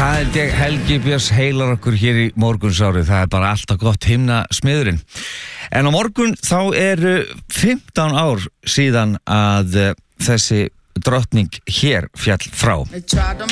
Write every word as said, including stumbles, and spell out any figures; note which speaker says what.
Speaker 1: Það held ég Helgi Björns heilar okkur hér í morgunsárið. Það er bara alltaf gott himna smiðurinn. En á morgun þá eru fimmtán ár síðan að uh, þessi drottning hér fjall frá.